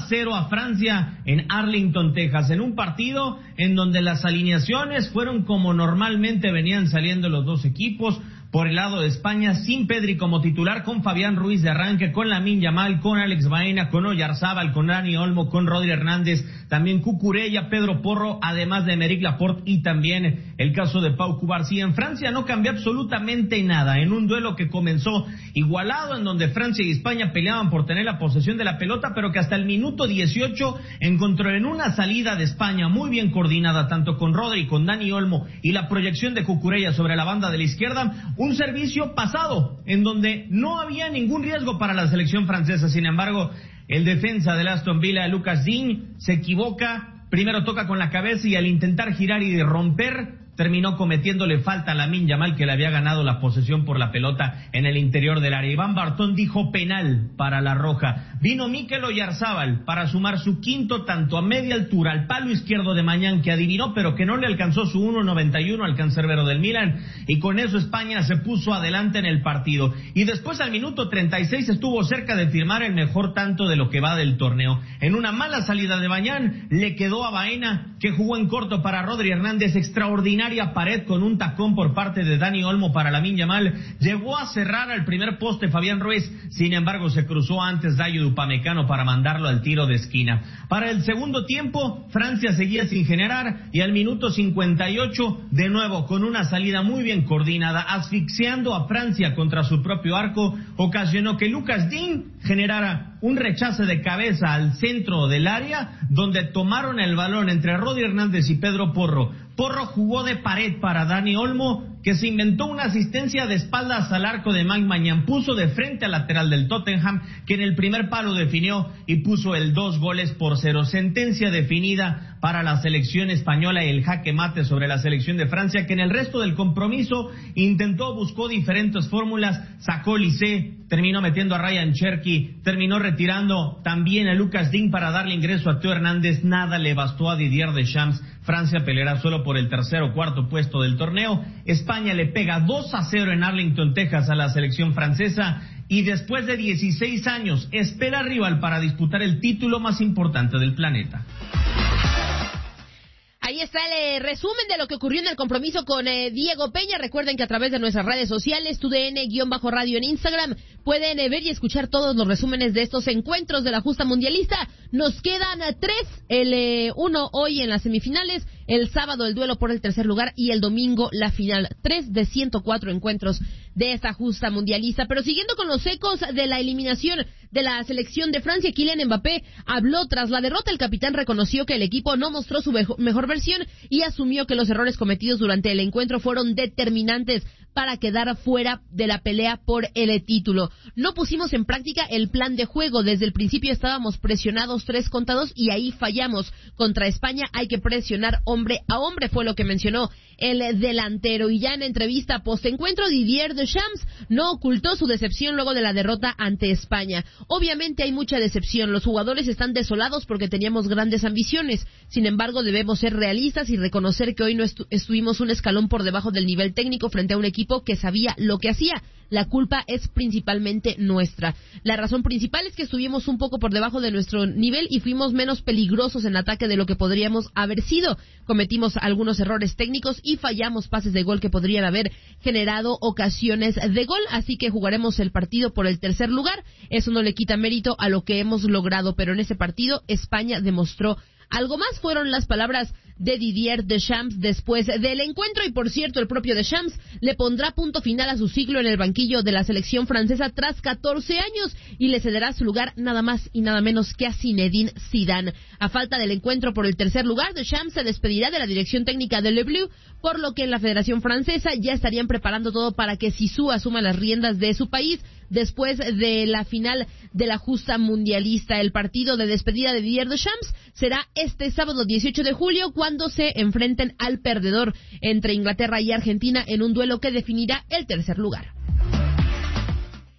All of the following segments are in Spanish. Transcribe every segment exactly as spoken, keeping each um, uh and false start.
cero a Francia en Arlington, Texas, en un partido en donde las alineaciones fueron como normalmente venían saliendo los dos equipos. Por el lado de España, sin Pedri como titular, con Fabián Ruiz de arranque, con Lamine Yamal, con Alex Baena, con Oyarzábal, con Dani Olmo, con Rodri Hernández, también Cucurella, Pedro Porro, además de Aymeric Laporte y también el caso de Pau Cubarsí. En Francia no cambió absolutamente nada, en un duelo que comenzó igualado, en donde Francia y España peleaban por tener la posesión de la pelota, pero que hasta el minuto dieciocho encontró en una salida de España muy bien coordinada, tanto con Rodri, con Dani Olmo y la proyección de Cucurella sobre la banda de la izquierda, un servicio pasado, en donde no había ningún riesgo para la selección francesa. Sin embargo, el defensa del Aston Villa, Lucas Digne, se equivoca, primero toca con la cabeza y al intentar girar y romper, terminó cometiéndole falta a Lamine Yamal, que le había ganado la posesión por la pelota en el interior del área. Iván Bartón dijo penal para la roja. Vino Mikel Oyarzábal para sumar su quinto tanto a media altura al palo izquierdo de Mañán, que adivinó pero que no le alcanzó su uno noventa y uno al cancerbero del Milan, y con eso España se puso adelante en el partido. Y después al minuto treinta y seis estuvo cerca de firmar el mejor tanto de lo que va del torneo. En una mala salida de Mañán le quedó a Baena, que jugó en corto para Rodri Hernández, extraordinaria pared con un tacón por parte de Dani Olmo para Lamine Yamal, llegó a cerrar al primer poste Fabián Ruiz, sin embargo se cruzó antes Dayo Upamecano para mandarlo al tiro de esquina. Para el segundo tiempo, Francia seguía sin generar y al minuto cincuenta y ocho, de nuevo con una salida muy bien coordinada, asfixiando a Francia contra su propio arco, ocasionó que Lucas Digne generara un rechace de cabeza al centro del área, donde tomaron el balón entre Rodri Hernández y Pedro Porro. Porro jugó de pared para Dani Olmo, que se inventó una asistencia de espaldas al arco de Mike Mañán, puso de frente al lateral del Tottenham, que en el primer palo definió y puso el dos goles por cero. Sentencia definida para la selección española y el jaque mate sobre la selección de Francia, que en el resto del compromiso intentó, buscó diferentes fórmulas, sacó Lisé, terminó metiendo a Ryan Cherky, terminó retirando también a Lucas Digne para darle ingreso a Teo Hernández. Nada le bastó a Didier Deschamps. Francia peleará solo por el tercer o cuarto puesto del torneo. España le pega dos a cero en Arlington, Texas a la selección francesa y después de dieciséis años espera rival para disputar el título más importante del planeta. Ahí está el eh, resumen de lo que ocurrió en el compromiso con eh, Diego Peña. Recuerden que a través de nuestras redes sociales, tu D N-radio en Instagram, pueden eh, ver y escuchar todos los resúmenes de estos encuentros de la justa mundialista. Nos quedan eh, tres, el eh, uno hoy en las semifinales, el sábado el duelo por el tercer lugar y el domingo la final. Tres de ciento cuatro encuentros de esta justa mundialista. Pero siguiendo con los ecos de la eliminación de la selección de Francia, Kylian Mbappé habló tras la derrota. El capitán reconoció que el equipo no mostró su mejor versión y asumió que los errores cometidos durante el encuentro fueron determinantes para quedar fuera de la pelea por el título. No pusimos en práctica el plan de juego. Desde el principio estábamos presionados tres contra dos y ahí fallamos. Contra España hay que presionar hombre a hombre, fue lo que mencionó el delantero. Y ya en entrevista post-encuentro, Didier Deschamps no ocultó su decepción luego de la derrota ante España. Obviamente hay mucha decepción. Los jugadores están desolados porque teníamos grandes ambiciones. Sin embargo, debemos ser realistas y reconocer que hoy no estu- estuvimos un escalón por debajo del nivel técnico frente a un equipo que sabía lo que hacía. La culpa es principalmente nuestra. La razón principal es que estuvimos un poco por debajo de nuestro nivel y fuimos menos peligrosos en ataque de lo que podríamos haber sido. Cometimos algunos errores técnicos y fallamos pases de gol que podrían haber generado ocasiones de gol, así que jugaremos el partido por el tercer lugar. Eso no le quita mérito a lo que hemos logrado, pero en ese partido España demostró algo más. Fueron las palabras de Didier Deschamps después del encuentro. Y por cierto, el propio Deschamps le pondrá punto final a su ciclo en el banquillo de la selección francesa tras catorce años y le cederá su lugar nada más y nada menos que a Zinedine Zidane. A falta del encuentro por el tercer lugar, Deschamps se despedirá de la dirección técnica de Le Bleu, por lo que en la Federación Francesa ya estarían preparando todo para que Zizou asuma las riendas de su país después de la final de la justa mundialista. El partido de despedida de Didier Deschamps será este sábado dieciocho de julio, cuando se enfrenten al perdedor entre Inglaterra y Argentina en un duelo que definirá el tercer lugar.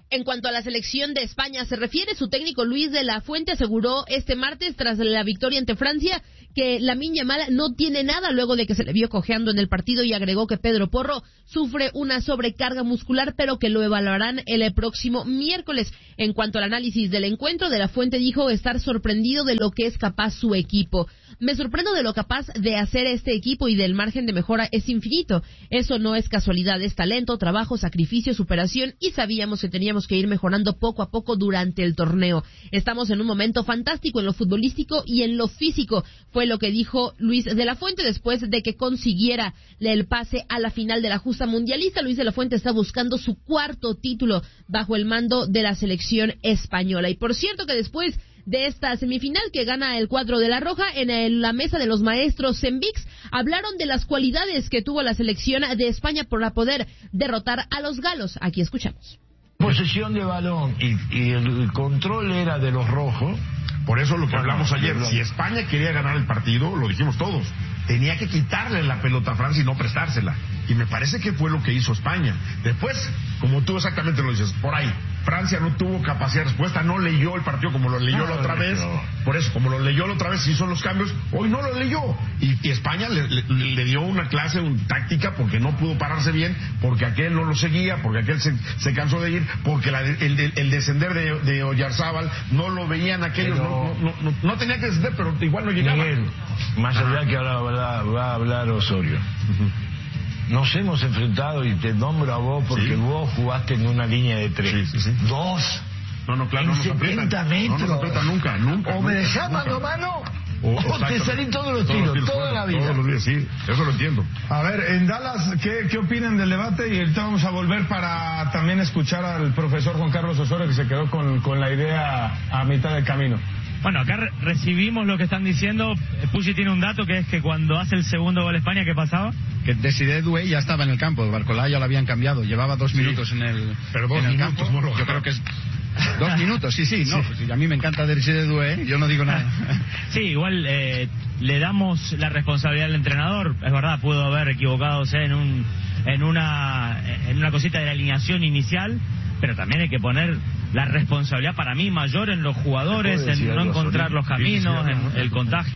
En cuanto a la selección de España se refiere, su técnico Luis de la Fuente aseguró este martes, tras la victoria ante Francia, que Lamine Yamal no tiene nada luego de que se le vio cojeando en el partido, y agregó que Pedro Porro sufre una sobrecarga muscular, pero que lo evaluarán el próximo miércoles. En cuanto al análisis del encuentro, de la Fuente dijo estar sorprendido de lo que es capaz su equipo. Me sorprendo de lo capaz de hacer este equipo y del margen de mejora es infinito. Eso no es casualidad, es talento, trabajo, sacrificio, superación, y sabíamos que teníamos que ir mejorando poco a poco durante el torneo. Estamos en un momento fantástico en lo futbolístico y en lo físico, fue lo que dijo Luis de la Fuente después de que consiguiera el pase a la final de la justa mundialista. Luis de la Fuente está buscando su cuarto título bajo el mando de la selección española. Y por cierto que después de esta semifinal que gana el cuadro de la Roja, en el, la mesa de los maestros en V I X hablaron de las cualidades que tuvo la selección de España para poder derrotar a los galos. Aquí escuchamos. Posesión de balón y, y el control era de los rojos. Por eso lo que hablamos ayer, si España quería ganar el partido, lo dijimos todos, tenía que quitarle la pelota a Francia y no prestársela. Y me parece que fue lo que hizo España. Después, como tú exactamente lo dices, por ahí, Francia no tuvo capacidad de respuesta, no leyó el partido como lo leyó no, la otra no, vez. No. Por eso, como lo leyó la otra vez, hizo los cambios, hoy no lo leyó. Y, y España le, le, le dio una clase, una táctica, porque no pudo pararse bien, porque aquel no lo seguía, porque aquel se, se cansó de ir, porque la, el, el, el descender de, de Oyarzábal no lo veían aquellos, no, no, no, no, no tenía que descender, pero igual no llegaba. Miguel, más allá que ahora va, va a hablar Osorio. Uh-huh. Nos hemos enfrentado, y te nombro a vos porque sí. Vos jugaste en una línea de tres. Sí, sí, sí. Dos. No, no, claro, en no nos setenta metros. No nos aprietan nunca, nunca. O me dejás mano a mano, o, o te salí todos los tiros, todos toda la vida. Todos los días, sí, eso lo entiendo. A ver, en Dallas, ¿qué, qué opinan del debate? Y ahorita vamos a volver para también escuchar al profesor Juan Carlos Osorio, que se quedó con, con la idea a mitad del camino. Bueno, acá re recibimos lo que están diciendo. Pucci tiene un dato, que es que cuando hace el segundo gol España, ¿qué pasaba? Que Desiré Doué ya estaba en el campo, Barcolá ya lo habían cambiado, llevaba dos sí. minutos en el, Pero dos en el minutos, campo. No, yo creo que es dos minutos, sí, sí, no, sí. Pues, a mí me encanta Desiré Doué, yo no digo nada. Sí, igual eh, le damos la responsabilidad al entrenador. Es verdad, pudo haber equivocado en un en una en una cosita de la alineación inicial, pero también hay que poner la responsabilidad, para mí, mayor en los jugadores, en no encontrar los caminos, en el contagio.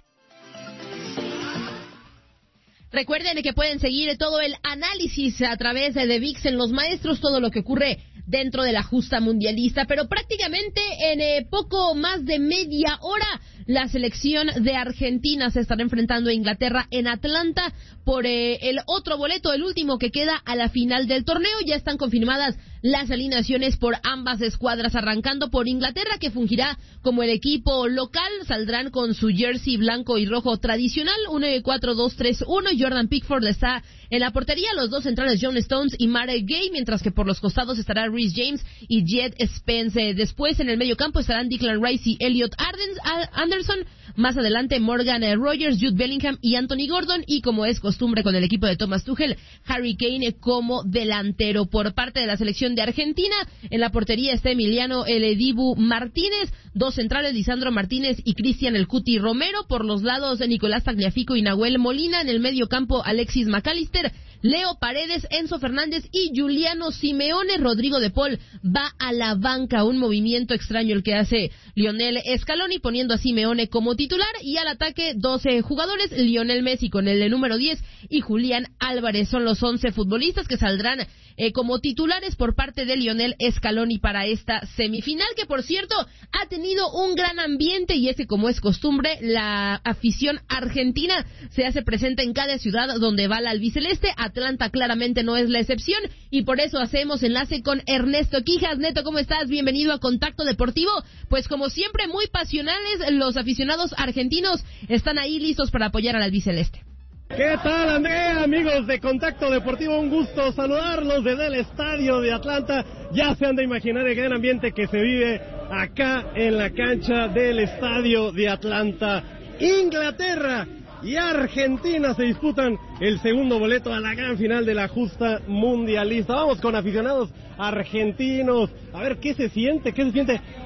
Recuerden que pueden seguir todo el análisis a través de V I X en Los Maestros, todo lo que ocurre dentro de la justa mundialista, pero prácticamente en eh, poco más de media hora la selección de Argentina se estará enfrentando a Inglaterra en Atlanta por eh, el otro boleto, el último que queda a la final del torneo. Ya están confirmadas las alineaciones por ambas escuadras, arrancando por Inglaterra, que fungirá como el equipo local. Saldrán con su jersey blanco y rojo tradicional, un cuatro dos tres uno. Jordan Pickford está en la portería, los dos centrales John Stones y Marek Gay, mientras que por los costados estará Reece James y Jed Spence. Después en el medio campo estarán Declan Rice y Elliot Anderson. Más adelante Morgan Rogers, Jude Bellingham y Anthony Gordon, y como es costumbre con el equipo de Thomas Tuchel, Harry Kane como delantero. Por parte de la selección de Argentina, en la portería está Emiliano El Dibu Martínez, dos centrales Lisandro Martínez y Cristian El Cuti Romero, por los lados de Nicolás Tagliafico y Nahuel Molina, en el medio campo Alexis McAllister, Leo Paredes, Enzo Fernández y Giuliano Simeone. Rodrigo de Paul va a la banca, un movimiento extraño el que hace Lionel Scaloni, poniendo a Simeone como titular, y al ataque doce jugadores, Lionel Messi con el número diez y Julián Álvarez son los once futbolistas que saldrán eh, como titulares por parte de Lionel Scaloni para esta semifinal, que por cierto ha tenido un gran ambiente, y es que, como es costumbre, la afición argentina se hace presente en cada ciudad donde va la albiceleste. Atlanta claramente no es la excepción, y por eso hacemos enlace con Ernesto Quijas. Neto, ¿cómo estás? Bienvenido a Contacto Deportivo. Pues como siempre, muy pasionales, los aficionados argentinos están ahí listos para apoyar al albiceleste. ¿Qué tal, Andrea? Amigos de Contacto Deportivo, un gusto saludarlos desde el estadio de Atlanta. Ya se han de imaginar el gran ambiente que se vive acá en la cancha del estadio de Atlanta. Inglaterra y Argentina se disputan el segundo boleto a la gran final de la justa mundialista. Vamos con aficionados argentinos a ver qué se siente, qué se siente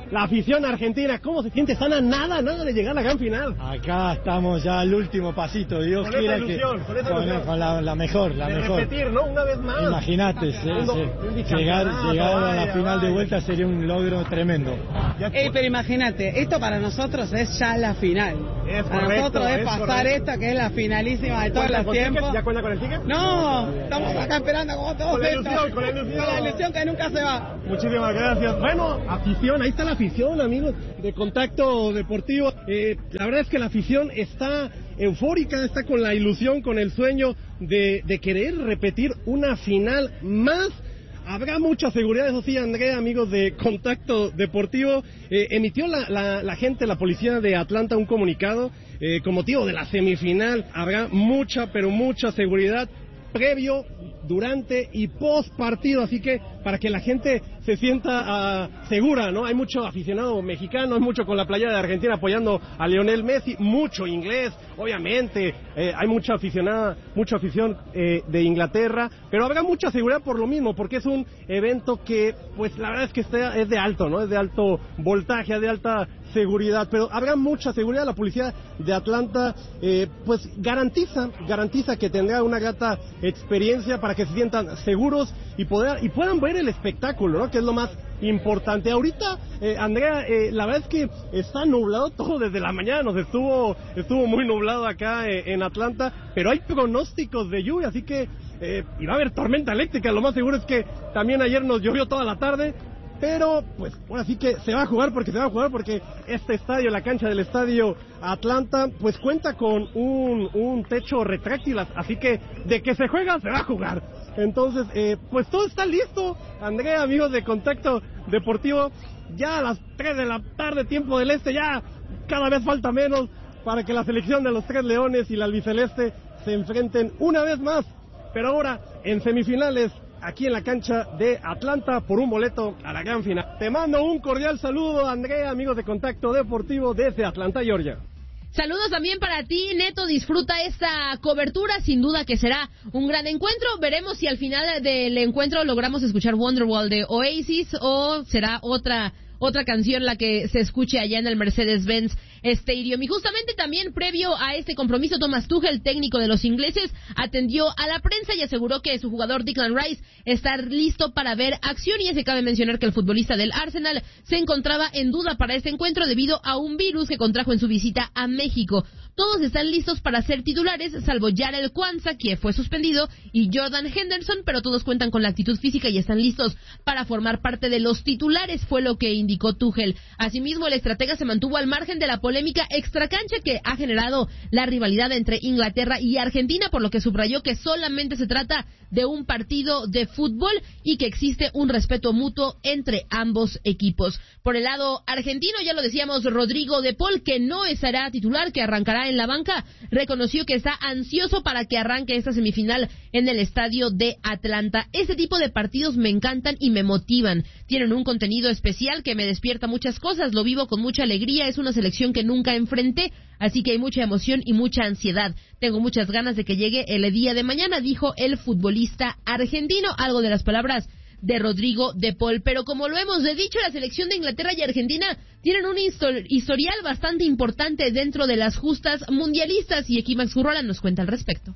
la afición argentina, ¿cómo se siente? Están a nada, nada de llegar a la gran final. Acá estamos ya al último pasito, Dios con quiera esa ilusión, que con, esa con, ilusión. con la, la mejor, la de mejor. repetir, ¿no? Una vez más. Imagínate, sí, un, sí. un llegar, llegar a la vaya, final vaya. de vuelta sería un logro tremendo. Ey, pero imagínate, esto para nosotros es ya la final. Es para correcto, nosotros es, es pasar correcto. esta que es la finalísima de todos los tiempos. ¿Ya cuenta con el ticket? No, estamos acá esperando como todos Con la estos. ilusión, con la ilusión. Con la ilusión que nunca se va. Muchísimas gracias. Bueno, afición, ahí está la afición, amigos de Contacto Deportivo. Eh, la verdad es que la afición está eufórica, está con la ilusión, con el sueño de, de querer repetir una final más. Habrá mucha seguridad, eso sí, Andrea, amigos de Contacto Deportivo. Eh, emitió la, la, la gente, la policía de Atlanta, un comunicado eh, con motivo de la semifinal. Habrá mucha, pero mucha seguridad previo, durante y post partido, así que para que la gente se sienta uh, segura, ¿no? Hay mucho aficionado mexicano, hay mucho con la playera de Argentina apoyando a Lionel Messi, mucho inglés, obviamente, eh, hay mucha aficionada, mucha afición eh, de Inglaterra, pero habrá mucha seguridad por lo mismo, porque es un evento que, pues la verdad es que está, es de alto, ¿no? Es de alto voltaje, de alta seguridad, pero habrá mucha seguridad. La policía de Atlanta eh, pues garantiza garantiza que tendrá una grata experiencia para que se sientan seguros y poder y puedan ver el espectáculo, ¿no? Que es lo más importante. Ahorita, eh, Andrea, eh, la verdad es que está nublado todo desde la mañana, nos estuvo estuvo muy nublado acá eh, en Atlanta, pero hay pronósticos de lluvia, así que eh, y va a haber tormenta eléctrica. Lo más seguro es que también ayer nos llovió toda la tarde. Pero, pues, ahora sí que se va a jugar porque se va a jugar porque este estadio, la cancha del estadio Atlanta, pues cuenta con un, un techo retráctil, así que de que se juega, se va a jugar. Entonces, eh, pues todo está listo, Andrea, amigos de Contacto Deportivo, ya a las tres de la tarde, tiempo del este, ya cada vez falta menos para que la selección de los Tres Leones y la albiceleste se enfrenten una vez más, pero ahora en semifinales, aquí en la cancha de Atlanta por un boleto a la gran final. Te mando un cordial saludo, Andrea, amigos de Contacto Deportivo desde Atlanta, Georgia. Saludos también para ti, Neto, disfruta esta cobertura, sin duda que será un gran encuentro. Veremos si al final del encuentro logramos escuchar Wonderwall de Oasis o será otra otra canción la que se escuche allá en el Mercedes-Benz Stadium. Y justamente también previo a este compromiso, Thomas Tuchel, técnico de los ingleses, atendió a la prensa y aseguró que su jugador Declan Rice está listo para ver acción, y se cabe mencionar que el futbolista del Arsenal se encontraba en duda para este encuentro debido a un virus que contrajo en su visita a México. Todos están listos para ser titulares, salvo Jarell Quansah, que fue suspendido, y Jordan Henderson, pero todos cuentan con la actitud física y están listos para formar parte de los titulares, fue lo que indicó Tuchel. Asimismo, el estratega se mantuvo al margen de la polémica extracancha que ha generado la rivalidad entre Inglaterra y Argentina, por lo que subrayó que solamente se trata de un partido de fútbol y que existe un respeto mutuo entre ambos equipos. Por el lado argentino, ya lo decíamos, Rodrigo de Paul, que no será titular, que arrancará en la banca, reconoció que está ansioso para que arranque esta semifinal en el estadio de Atlanta. Este tipo de partidos me encantan y me motivan. Tienen un contenido especial que me despierta muchas cosas. Lo vivo con mucha alegría. Es una selección que nunca enfrenté, así que hay mucha emoción y mucha ansiedad. Tengo muchas ganas de que llegue el día de mañana, dijo el futbolista argentino. Algo de las palabras de Rodrigo de Paul. Pero como lo hemos dicho, la selección de Inglaterra y Argentina tienen un historial bastante importante dentro de las justas mundialistas, y aquí Max Furrola nos cuenta al respecto.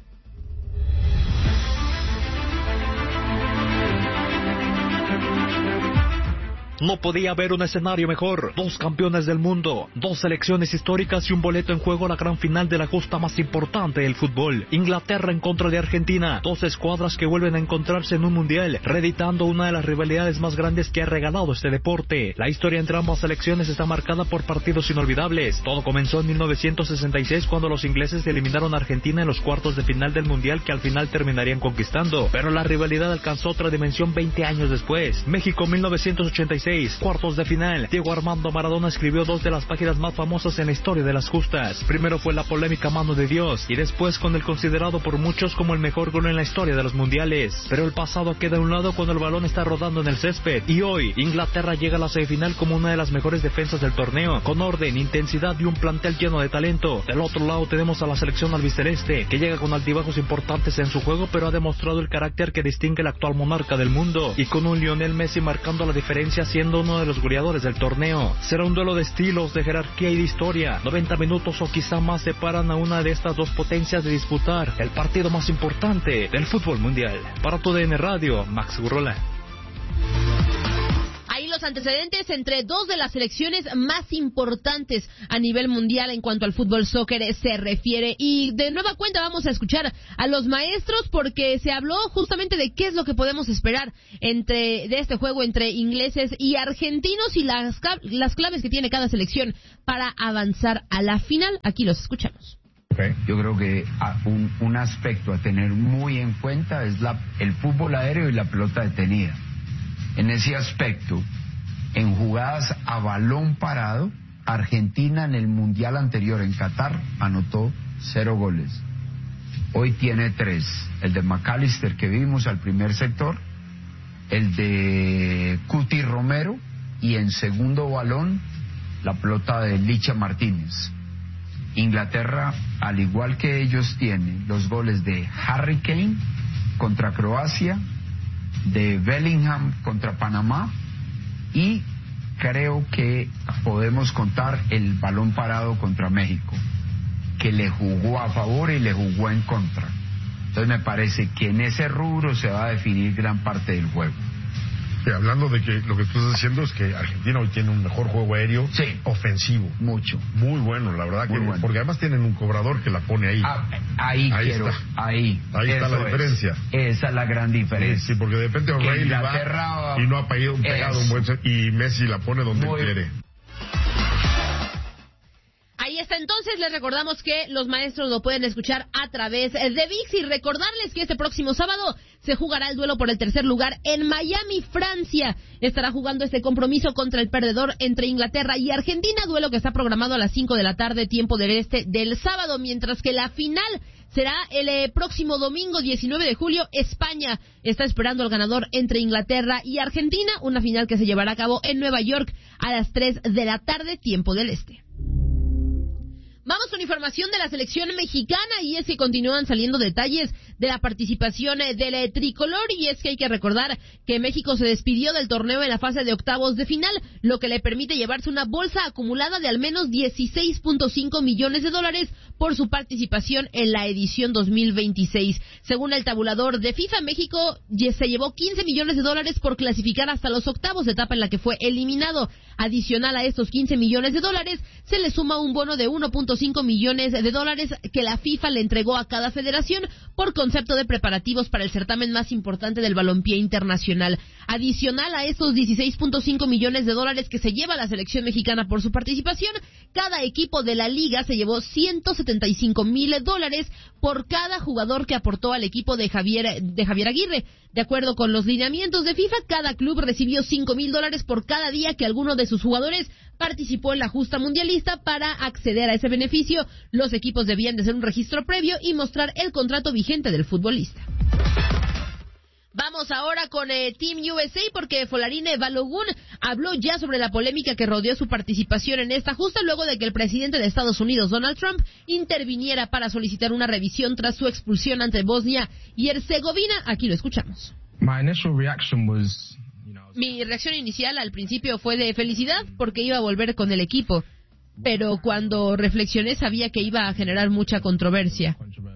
No podía haber un escenario mejor. Dos campeones del mundo, dos selecciones históricas y un boleto en juego a la gran final de la justa más importante del fútbol. Inglaterra en contra de Argentina. Dos escuadras que vuelven a encontrarse en un mundial, reeditando una de las rivalidades más grandes que ha regalado este deporte. La historia entre ambas selecciones está marcada por partidos inolvidables. Todo comenzó en mil novecientos sesenta y seis cuando los ingleses eliminaron a Argentina en los cuartos de final del mundial que al final terminarían conquistando. Pero la rivalidad alcanzó otra dimensión veinte años después. México mil novecientos ochenta y seis. Cuartos de final. Diego Armando Maradona escribió dos de las páginas más famosas en la historia de las justas. Primero fue la polémica mano de Dios, y después con el considerado por muchos como el mejor gol en la historia de los mundiales. Pero el pasado queda a un lado cuando el balón está rodando en el césped, y hoy Inglaterra llega a la semifinal como una de las mejores defensas del torneo, con orden, intensidad y un plantel lleno de talento. Del otro lado tenemos a la selección albiceleste, que llega con altibajos importantes en su juego, pero ha demostrado el carácter que distingue al actual monarca del mundo, y con un Lionel Messi marcando la diferencia siendo uno de los goleadores del torneo. Será un duelo de estilos, de jerarquía y de historia. noventa minutos o quizá más separan a una de estas dos potencias de disputar el partido más importante del fútbol mundial. Para tu D N Radio, Max Gurrola. Ahí los antecedentes entre dos de las selecciones más importantes a nivel mundial en cuanto al fútbol soccer se refiere. Y de nueva cuenta vamos a escuchar a los maestros porque se habló justamente de qué es lo que podemos esperar entre de este juego entre ingleses y argentinos y las, las claves que tiene cada selección para avanzar a la final. Aquí los escuchamos. Yo creo que un, un aspecto a tener muy en cuenta es la, el fútbol aéreo y la pelota detenida. En ese aspecto, en jugadas a balón parado, Argentina en el Mundial anterior en Qatar anotó cero goles. Hoy tiene tres. El de McAllister que vimos al primer sector, el de Cuti Romero y en segundo balón la pelota de Licha Martínez. Inglaterra, al igual que ellos, tiene los goles de Harry Kane contra Croacia, de Bellingham contra Panamá y creo que podemos contar el balón parado contra México, que le jugó a favor y le jugó en contra. Entonces me parece que en ese rubro se va a definir gran parte del juego. Sí, hablando de que lo que tú estás diciendo es que Argentina hoy tiene un mejor juego aéreo, sí, ofensivo. Mucho. Muy bueno, la verdad. Muy que bueno. Porque además tienen un cobrador que la pone ahí. Ah, ahí, ahí quiero, está. ahí. Ahí está la es. diferencia. Esa es la gran diferencia. Sí, sí, porque de repente O'Reilly va y no ha pegado, pegado un buen set, y Messi la pone donde Muy quiere. Ahí está, entonces les recordamos que los maestros lo pueden escuchar a través de ViX y recordarles que este próximo sábado se jugará el duelo por el tercer lugar en Miami, Francia. Estará jugando este compromiso contra el perdedor entre Inglaterra y Argentina, duelo que está programado a las cinco de la tarde, tiempo del este del sábado, mientras que la final será el eh, próximo domingo diecinueve de julio. España está esperando al ganador entre Inglaterra y Argentina, una final que se llevará a cabo en Nueva York a las tres de la tarde, tiempo del este. Vamos con información de la selección mexicana y es que continúan saliendo detalles de la participación del tricolor y es que hay que recordar que México se despidió del torneo en la fase de octavos de final, lo que le permite llevarse una bolsa acumulada de al menos dieciséis punto cinco millones de dólares por su participación en la edición dos mil veintiséis. Según el tabulador de FIFA, México se llevó quince millones de dólares por clasificar hasta los octavos, etapa en la que fue eliminado. Adicional a estos quince millones de dólares, se le suma un bono de uno punto cinco millones de dólares que la FIFA le entregó a cada federación por concepto de preparativos para el certamen más importante del balompié internacional. Adicional a estos dieciséis punto cinco millones de dólares que se lleva la selección mexicana por su participación, cada equipo de la liga se llevó ciento setenta y cinco mil dólares por cada jugador que aportó al equipo de Javier, de Javier Aguirre. De acuerdo con los lineamientos de FIFA, cada club recibió cinco mil dólares por cada día que alguno de sus jugadores participó en la justa mundialista. Para acceder a ese beneficio, los equipos debían de hacer un registro previo y mostrar el contrato vigente del futbolista. Vamos ahora con eh, Team U S A porque Folarin Balogun habló ya sobre la polémica que rodeó su participación en esta justa luego de que el presidente de Estados Unidos, Donald Trump, interviniera para solicitar una revisión tras su expulsión ante Bosnia y Herzegovina. Aquí lo escuchamos. My initial reaction was, Mi reacción inicial al principio fue de felicidad porque iba a volver con el equipo, pero cuando reflexioné sabía que iba a generar mucha controversia.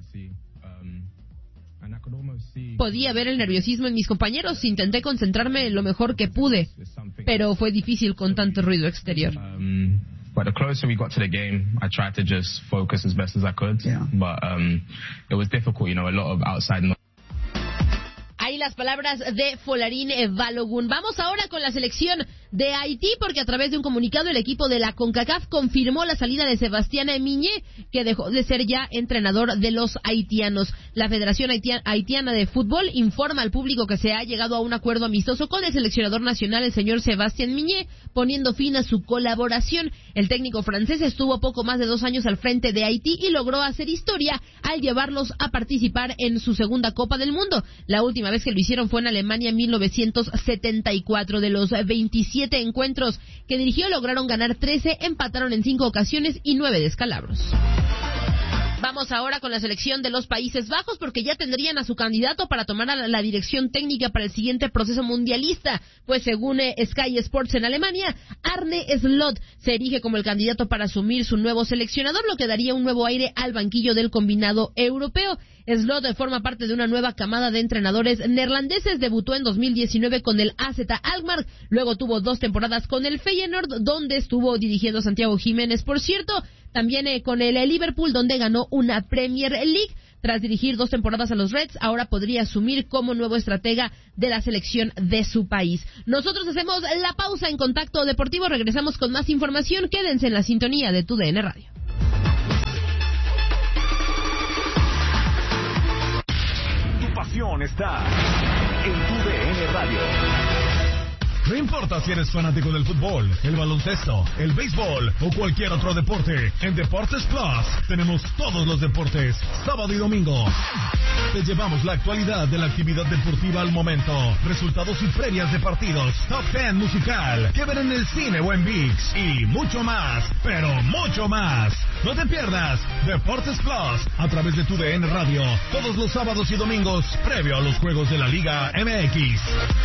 Podía ver el nerviosismo en mis compañeros, intenté concentrarme lo mejor que pude, pero fue difícil con tanto ruido exterior. Um, but the closer we got to the game, I tried to just focus as best as I could, yeah. but um, it was difficult, you know, a lot of outside noise. Ahí las palabras de Folarin Balogun. Vamos ahora con la selección de Haití, porque a través de un comunicado el equipo de la CONCACAF confirmó la salida de Sebastián Miñé, que dejó de ser ya entrenador de los haitianos. La Federación Haitiana de Fútbol informa al público que se ha llegado a un acuerdo amistoso con el seleccionador nacional, el señor Sebastián Miñé, poniendo fin a su colaboración. El técnico francés estuvo poco más de dos años al frente de Haití y logró hacer historia al llevarlos a participar en su segunda Copa del Mundo. La última vez que lo hicieron fue en Alemania en mil novecientos setenta y cuatro. De los veintisiete encuentros que dirigió, lograron ganar trece, empataron en cinco ocasiones y nueve descalabros. Vamos ahora con la selección de los Países Bajos, porque ya tendrían a su candidato para tomar a la dirección técnica para el siguiente proceso mundialista. Pues según eh, Sky Sports en Alemania, Arne Slot se erige como el candidato para asumir su nuevo seleccionador, lo que daría un nuevo aire al banquillo del combinado europeo. Slot forma parte de una nueva camada de entrenadores neerlandeses. Debutó en dos mil diecinueve con el A Z Alkmaar, luego tuvo dos temporadas con el Feyenoord, donde estuvo dirigiendo Santiago Jiménez, por cierto. También eh, con el Liverpool, donde ganó una Premier League. Tras dirigir dos temporadas a los Reds, ahora podría asumir como nuevo estratega de la selección de su país. Nosotros hacemos la pausa en Contacto Deportivo. Regresamos con más información. Quédense en la sintonía de Tu D N Radio. Tu pasión está en Tu D N Radio. No importa si eres fanático del fútbol, el baloncesto, el béisbol o cualquier otro deporte, en Deportes Plus tenemos todos los deportes, sábado y domingo. Te llevamos la actualidad de la actividad deportiva al momento, resultados y previas de partidos, top diez musical, que ver en el cine o en ViX y mucho más, pero mucho más. No te pierdas Deportes Plus a través de Tu D N Radio, todos los sábados y domingos, previo a los juegos de la Liga M X.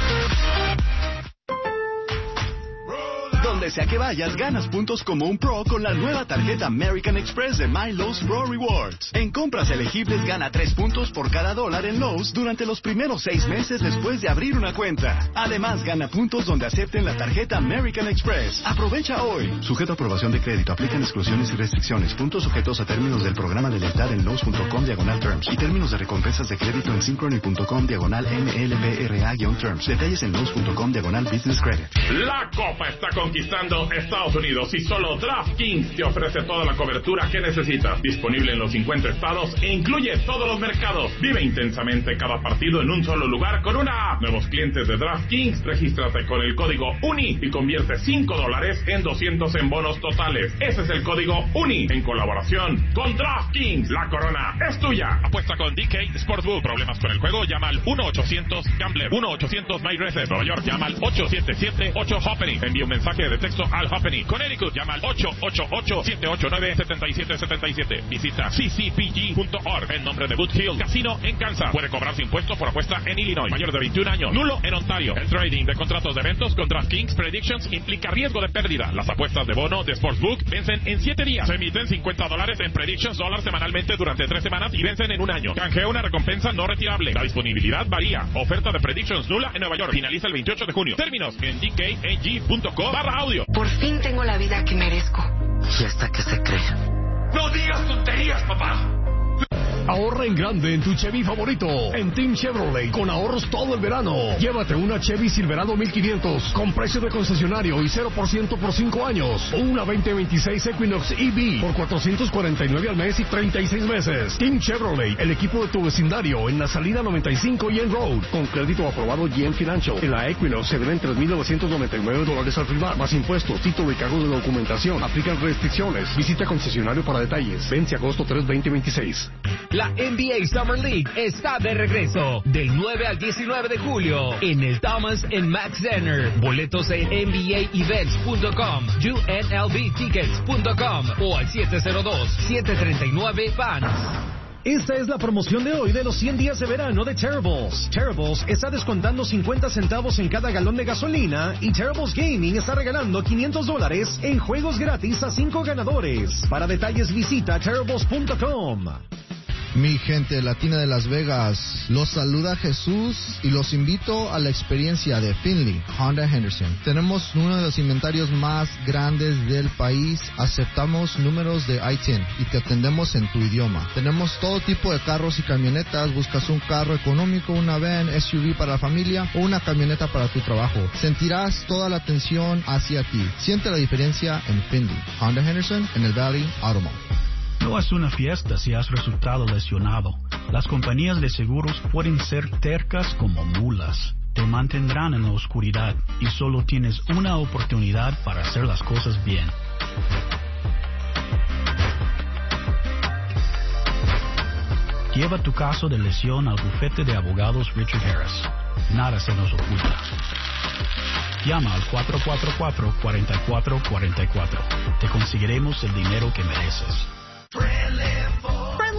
Donde sea que vayas, ganas puntos como un pro con la nueva tarjeta American Express de My Lowe's Pro Rewards. En compras elegibles, gana tres puntos por cada dólar en Lowe's durante los primeros seis meses después de abrir una cuenta. Además, gana puntos donde acepten la tarjeta American Express. Aprovecha hoy. Sujeto a aprobación de crédito. Aplican exclusiones y restricciones. Puntos sujetos a términos del programa de lealtad en Lowe's.com diagonal terms. Y términos de recompensas de crédito en Synchrony.com diagonal M L B R A-terms. Detalles en Lowe's.com diagonal business credit. La Copa está conquistando Estados Unidos y solo DraftKings te ofrece toda la cobertura que necesitas. Disponible en los cincuenta estados e incluye todos los mercados. Vive intensamente cada partido en un solo lugar con una app. Nuevos clientes de DraftKings, regístrate con el código UNI y convierte cinco dólares en doscientos en bonos totales. Ese es el código UNI en colaboración con DraftKings. La corona es tuya. Apuesta con D K Sportsbook. ¿Problemas con el juego? Llama al uno ochocientos Gambler. uno ochocientos MyRacing. Nueva York, llama al ocho siete siete ocho Happening. Envía un mensaje de texto al Happening. Connecticut, llama al ocho ocho ocho siete ocho nueve siete siete siete siete. Visita c c p g punto org en nombre de Boot Hill Casino en Kansas. Puede cobrarse impuestos por apuesta en Illinois. Mayor de veintiún años. Nulo en Ontario. El trading de contratos de eventos con DraftKings Predictions implica riesgo de pérdida. Las apuestas de bono de Sportsbook vencen en siete días. Se emiten cincuenta dólares en Predictions dólares semanalmente durante tres semanas y vencen en un año. Canjea una recompensa no retirable. La disponibilidad varía. Oferta de Predictions nula en Nueva York. Finaliza el veintiocho de junio. Términos en d k a g punto com barra audio. Por fin tengo la vida que merezco. ¿Y hasta que se cree? ¡No digas tonterías, papá! Ahorra en grande en tu Chevy favorito. En Team Chevrolet, con ahorros todo el verano. Llévate una Chevy Silverado mil quinientos con precio de concesionario y cero por ciento por cinco años. O una veinte veintiséis Equinox E V por cuatrocientos cuarenta y nueve al mes y treinta y seis meses. Team Chevrolet, el equipo de tu vecindario, en la salida noventa y cinco y en Road. Con crédito aprobado G M Financial. En la Equinox se deben tres mil novecientos noventa y nueve dólares al firmar, más impuestos, título y cargo de documentación. Aplican restricciones. Visita concesionario para detalles. Vence agosto tres, veinte veintiséis. La N B A Summer League está de regreso del nueve al diecinueve de julio en el Thomas and Mack Center. Boletos en N B A events punto com, U N L V tickets punto com o al siete cero dos, siete tres nueve, fans. Esta es la promoción de hoy de los cien días de verano de Terribles. Terribles está descontando cincuenta centavos en cada galón de gasolina y Terribles Gaming está regalando quinientos dólares en juegos gratis a cinco ganadores. Para detalles visita terribles punto com. Mi gente latina de Las Vegas, los saluda Jesús y los invito a la experiencia de Finley Honda Henderson. Tenemos uno de los inventarios más grandes del país, aceptamos números de I T I N y te atendemos en tu idioma. Tenemos todo tipo de carros y camionetas, buscas un carro económico, una van, S U V para la familia o una camioneta para tu trabajo. Sentirás toda la atención hacia ti. Siente la diferencia en Finley Honda Henderson en el Valley Auto Mall. No es una fiesta si has resultado lesionado. Las compañías de seguros pueden ser tercas como mulas. Te mantendrán en la oscuridad y solo tienes una oportunidad para hacer las cosas bien. Lleva tu caso de lesión al bufete de abogados Richard Harris. Nada se nos oculta. Llama al cuatro cuatro cuatro, cuatro cuatro cuatro cuatro. Te conseguiremos el dinero que mereces. Friendly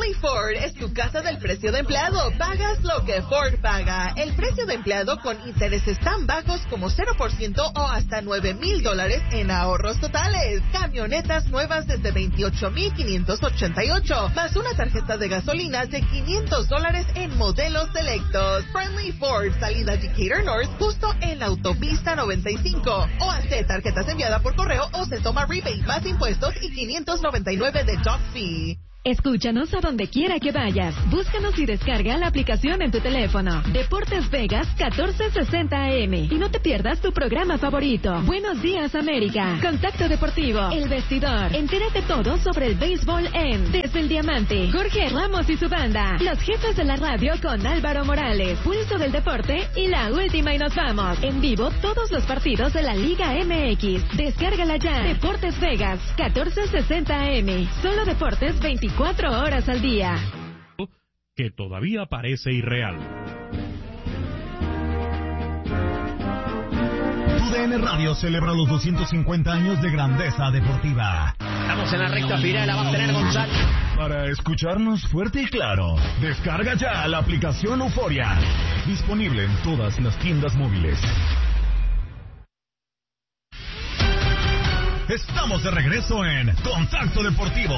tu casa del precio de empleado. Pagas lo que Ford paga. El precio de empleado con intereses tan bajos como cero por ciento o hasta nueve mil dólares en ahorros totales. Camionetas nuevas desde veintiocho mil quinientos ochenta y ocho, más una tarjeta de gasolina de quinientos dólares en modelos selectos. Friendly Ford, salida Decatur North, justo en la autopista noventa y cinco. O hace tarjetas enviadas por correo o se toma rebate más impuestos y quinientos noventa y nueve de dock fee. Escúchanos a donde quiera que vayas. Búscanos y descarga la aplicación en tu teléfono. Deportes Vegas catorce sesenta A M. Y no te pierdas tu programa favorito. Buenos días, América. Contacto Deportivo. El Vestidor. Entérate todo sobre el béisbol en Desde el Diamante. Jorge Ramos y su banda. Los jefes de la radio con Álvaro Morales. Pulso del Deporte y la última y nos vamos. En vivo todos los partidos de la Liga M X. Descárgala ya. Deportes Vegas catorce sesenta A M. Solo deportes veinticuatro horas al día. Que todavía parece irreal. Tu D N Radio celebra los doscientos cincuenta años de grandeza deportiva. Estamos en la recta final, la va a tener González. Para escucharnos fuerte y claro, descarga ya la aplicación Euforia. Disponible en todas las tiendas móviles. Estamos de regreso en Contacto Deportivo.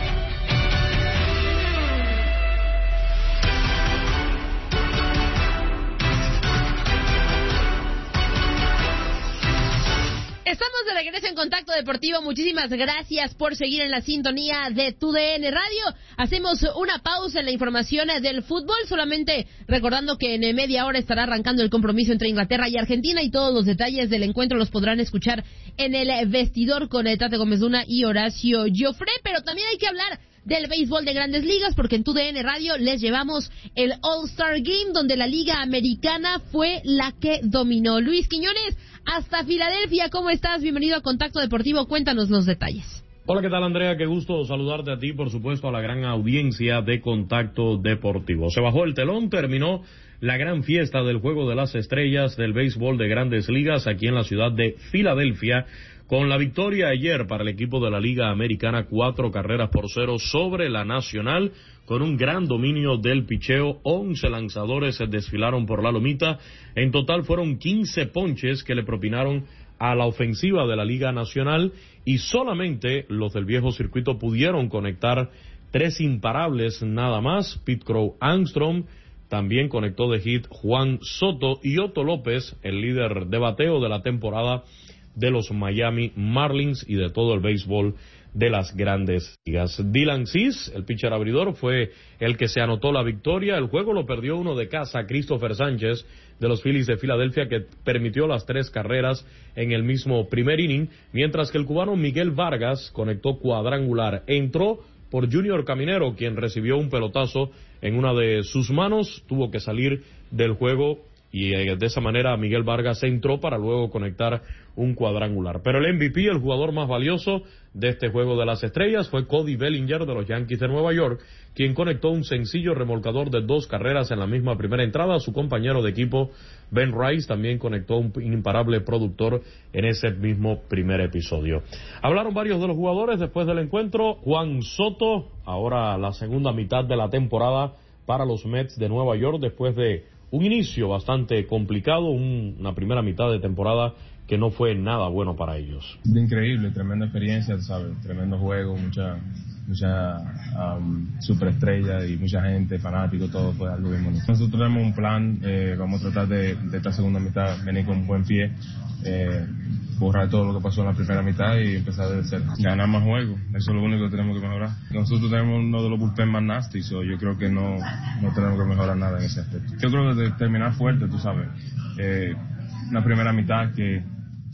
Estamos de regreso en Contacto Deportivo. Muchísimas gracias por seguir en la sintonía de Tu D N Radio. Hacemos una pausa en la información del fútbol, solamente recordando que en media hora estará arrancando el compromiso entre Inglaterra y Argentina, y todos los detalles del encuentro los podrán escuchar en el vestidor con Tate Gómez Luna y Horacio Joffre. Pero también hay que hablar del béisbol de Grandes Ligas, porque en Tu D N Radio les llevamos el All-Star Game, donde la Liga Americana fue la que dominó. Luis Quiñones, hasta Filadelfia, ¿cómo estás? Bienvenido a Contacto Deportivo, cuéntanos los detalles. Hola, ¿qué tal, Andrea? Qué gusto saludarte a ti, por supuesto, a la gran audiencia de Contacto Deportivo. Se bajó el telón, terminó la gran fiesta del Juego de las Estrellas del béisbol de Grandes Ligas aquí en la ciudad de Filadelfia, con la victoria ayer para el equipo de la Liga Americana, cuatro carreras por cero sobre la Nacional, con un gran dominio del picheo. once lanzadores se desfilaron por la lomita. En total fueron quince ponches que le propinaron a la ofensiva de la Liga Nacional, y solamente los del viejo circuito pudieron conectar tres imparables nada más. Pete Crow Armstrong, también conectó de hit Juan Soto, y Otto López, el líder de bateo de la temporada de los Miami Marlins y de todo el béisbol de las Grandes Ligas. Dylan Cease, el pitcher abridor, fue el que se anotó la victoria. El juego lo perdió uno de casa, Christopher Sánchez, de los Phillies de Filadelfia, que permitió las tres carreras en el mismo primer inning, mientras que el cubano Miguel Vargas conectó cuadrangular. Entró por Junior Caminero, quien recibió un pelotazo en una de sus manos, tuvo que salir del juego, y eh, de esa manera Miguel Vargas entró para luego conectar un cuadrangular. Pero el M V P, el jugador más valioso de este Juego de las Estrellas, fue Cody Bellinger de los Yankees de Nueva York, quien conectó un sencillo remolcador de dos carreras en la misma primera entrada. Su compañero de equipo, Ben Rice, también conectó un imparable productor en ese mismo primer episodio. Hablaron varios de los jugadores después del encuentro. Juan Soto, ahora la segunda mitad de la temporada para los Mets de Nueva York, después de un inicio bastante complicado, un, una primera mitad de temporada que no fue nada bueno para ellos. Increíble, tremenda experiencia, ¿sabes? Tremendo juego, mucha mucha um, superestrella y mucha gente, fanáticos, todo fue algo bien bonito. Nosotros tenemos un plan, eh, vamos a tratar de, de esta segunda mitad venir con un buen pie, eh, borrar todo lo que pasó en la primera mitad y empezar desde cero. Ganar más juegos, eso es lo único que tenemos que mejorar. Nosotros tenemos uno de los bullpen más nasty, so yo creo que no, no tenemos que mejorar nada en ese aspecto. Yo creo que de terminar fuerte, tú sabes, eh, una primera mitad que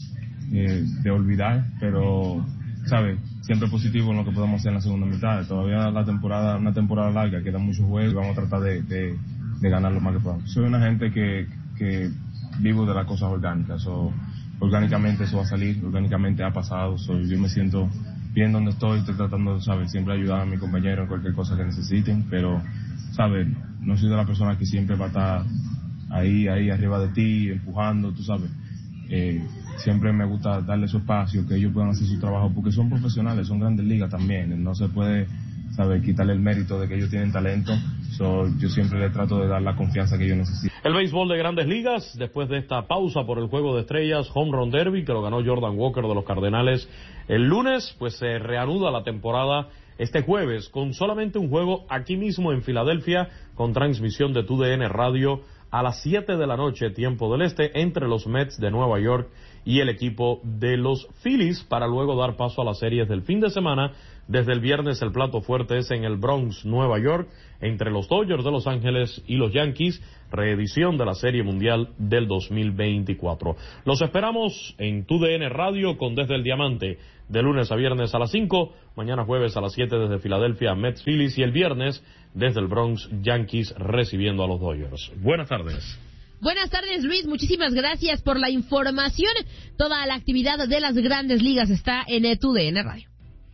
eh, de olvidar, pero, ¿sabes? Siempre positivo en lo que podemos hacer en la segunda mitad. Todavía la temporada, una temporada larga, quedan muchos juegos y vamos a tratar de, de, de ganar lo más que podamos. Soy una gente que, que vivo de las cosas orgánicas, so, orgánicamente eso va a salir, orgánicamente ha pasado, so, yo me siento bien donde estoy, estoy tratando, ¿sabes? Siempre ayudar a mi compañero en cualquier cosa que necesiten, pero, ¿sabes? No soy de la persona que siempre va a estar ahí, ahí arriba de ti, empujando, tú sabes. Eh, siempre me gusta darle su espacio, que ellos puedan hacer su trabajo, porque son profesionales, son Grandes Ligas también, no se puede ¿sabes? Quitarle el mérito de que ellos tienen talento. So, yo siempre les trato de dar la confianza que ellos necesitan. El béisbol de Grandes Ligas, después de esta pausa por el Juego de Estrellas, Home Run Derby, que lo ganó Jordan Walker de los Cardenales el lunes, pues se reanuda la temporada este jueves con solamente un juego aquí mismo en Filadelfia, con transmisión de T U D N Radio a las siete de la noche, tiempo del este, entre los Mets de Nueva York y el equipo de los Phillies, para luego dar paso a las series del fin de semana. Desde el viernes el plato fuerte es en el Bronx, Nueva York, entre los Dodgers de Los Ángeles y los Yankees, reedición de la Serie Mundial del dos mil veinticuatro. Los esperamos en T U D N Radio con Desde el Diamante, de lunes a viernes a las cinco, mañana jueves a las siete desde Filadelfia, Mets Phillies, y el viernes desde el Bronx, Yankees recibiendo a los Dodgers. Buenas tardes. Buenas tardes, Luis. Muchísimas gracias por la información. Toda la actividad de las Grandes Ligas está en T U D N Radio.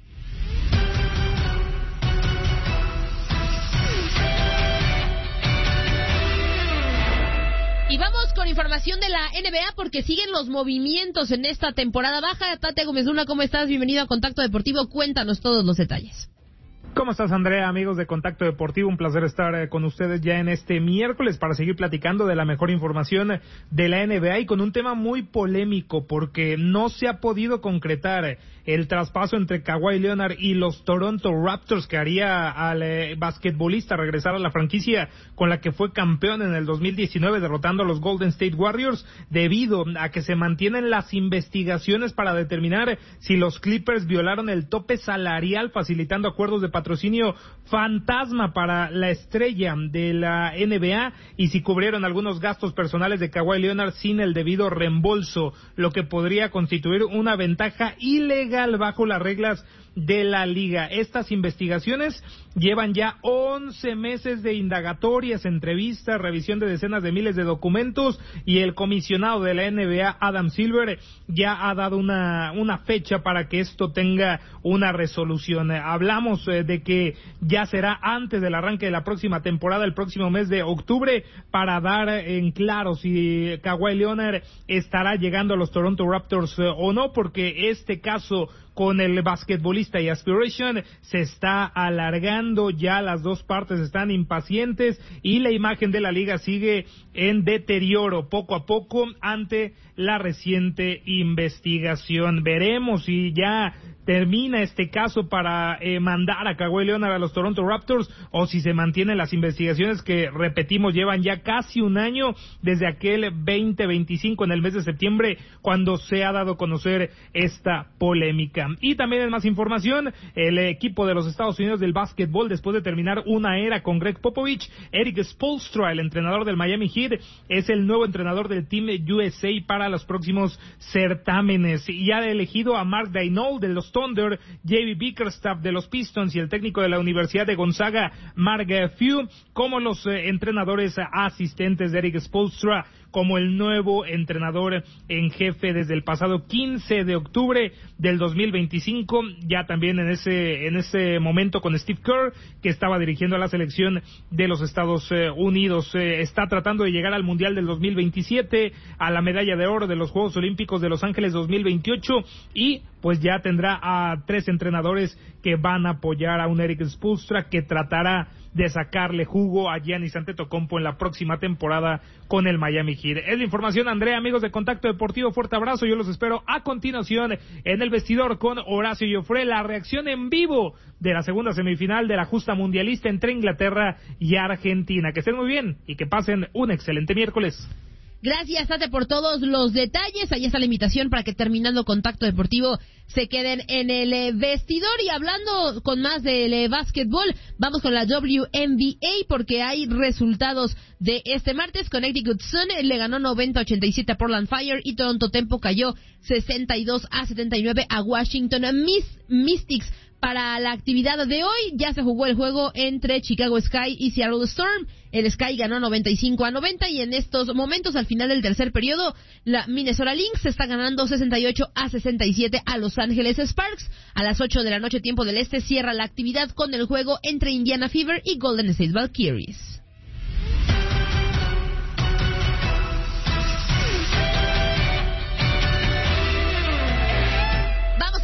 Y vamos con información de la N B A porque siguen los movimientos en esta temporada baja. Tate Gómez Luna, ¿cómo estás? Bienvenido a Contacto Deportivo. Cuéntanos todos los detalles. ¿Cómo estás, Andrea? Amigos de Contacto Deportivo, un placer estar eh, con ustedes ya en este miércoles para seguir platicando de la mejor información de la N B A y con un tema muy polémico porque no se ha podido concretar el traspaso entre Kawhi Leonard y los Toronto Raptors, que haría al eh, basquetbolista regresar a la franquicia con la que fue campeón en el dos mil diecinueve, derrotando a los Golden State Warriors, debido a que se mantienen las investigaciones para determinar si los Clippers violaron el tope salarial, facilitando acuerdos de patrocinio fantasma para la estrella de la N B A, y si cubrieron algunos gastos personales de Kawhi Leonard sin el debido reembolso, lo que podría constituir una ventaja ilegal bajo las reglas de la liga. Estas investigaciones llevan ya once meses de indagatorias, entrevistas, revisión de decenas de miles de documentos, y el comisionado de la N B A, Adam Silver, ya ha dado una, una fecha para que esto tenga una resolución. Hablamos eh, de que ya será antes del arranque de la próxima temporada, el próximo mes de octubre, para dar en claro si Kawhi Leonard estará llegando a los Toronto Raptors eh, o no, porque este caso con el basquetbolista y Aspiration se está alargando, ya las dos partes están impacientes y la imagen de la liga sigue en deterioro poco a poco ante la reciente investigación. Veremos si ya termina este caso para eh, mandar a Kawhi Leonard a los Toronto Raptors, o si se mantienen las investigaciones que, repetimos, llevan ya casi un año desde aquel veinte veinticinco en el mes de septiembre, cuando se ha dado a conocer esta polémica. Y también en más información, el equipo de los Estados Unidos del básquetbol, después de terminar una era con Greg Popovich, Eric Spoelstra, el entrenador del Miami Heat, es el nuevo entrenador del Team U S A para los próximos certámenes, y ha elegido a Mark Daigneault de los Thunder, J B Bickerstaff de los Pistons y el técnico de la Universidad de Gonzaga, Mark Few, como los eh, entrenadores asistentes de Eric Spoelstra, como el nuevo entrenador en jefe desde el pasado quince de octubre del dos mil veinticinco, ya también en ese en ese momento con Steve Kerr, que estaba dirigiendo a la selección de los Estados Unidos. Eh, está tratando de llegar al Mundial del dos mil veintisiete, a la medalla de oro de los Juegos Olímpicos de Los Ángeles dos mil veintiocho, y pues ya tendrá a tres entrenadores que van a apoyar a un Eric Spoelstra que tratará de sacarle jugo a Giannis Antetokounmpo en la próxima temporada con el Miami Heat. Es la información, Andrea. Amigos de Contacto Deportivo, fuerte abrazo. Yo los espero a continuación en el vestidor con Horacio Joffre, la reacción en vivo de la segunda semifinal de la justa mundialista entre Inglaterra y Argentina. Que estén muy bien y que pasen un excelente miércoles. Gracias, Tate, por todos los detalles. Ahí está la invitación para que, terminando Contacto Deportivo, se queden en el eh, vestidor. Y hablando con más del eh, básquetbol, vamos con la W N B A porque hay resultados de este martes. Connecticut Sun le ganó noventa a ochenta y siete a Portland Fire y Toronto Tempo cayó sesenta y dos a setenta y nueve a Washington Mystics. Para la actividad de hoy ya se jugó el juego entre Chicago Sky y Seattle Storm. El Sky ganó noventa y cinco a noventa y en estos momentos, al final del tercer periodo, la Minnesota Lynx está ganando sesenta y ocho a sesenta y siete a Los Ángeles Sparks. A las ocho de la noche, tiempo del este, cierra la actividad con el juego entre Indiana Fever y Golden State Valkyries.